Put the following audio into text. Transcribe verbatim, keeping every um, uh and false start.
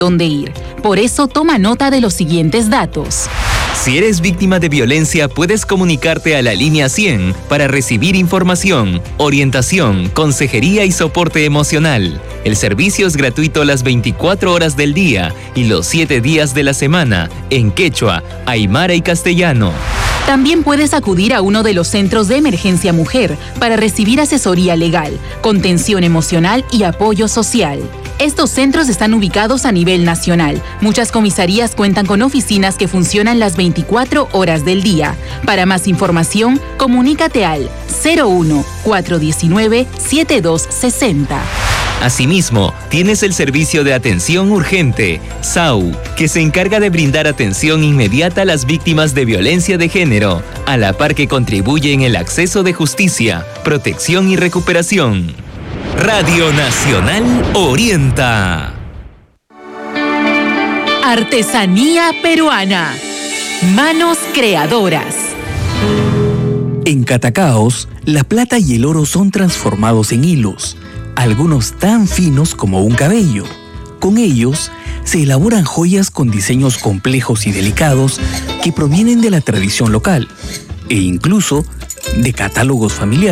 dónde ir. Por eso toma nota de los siguientes datos. Si eres víctima de violencia, puedes comunicarte a la línea cien para recibir información, orientación, consejería y soporte emocional. El servicio es gratuito las veinticuatro horas del día y los siete días de la semana en quechua, aymara y castellano. También puedes acudir a uno de los centros de emergencia mujer para recibir asesoría legal, contención emocional y apoyo social. Estos centros están ubicados a nivel nacional. Muchas comisarías cuentan con oficinas que funcionan las veinticuatro horas del día. Para más información, comunícate al cero uno, cuatro uno nueve, siete dos seis cero. Asimismo, tienes el servicio de atención urgente, S A U, que se encarga de brindar atención inmediata a las víctimas de violencia de género, a la par que contribuye en el acceso de justicia, protección y recuperación. Radio Nacional orienta. Artesanía peruana. Manos creadoras. En Catacaos, la plata y el oro son transformados en hilos, algunos tan finos como un cabello. Con ellos, se elaboran joyas con diseños complejos y delicados que provienen de la tradición local e incluso de catálogos familiares.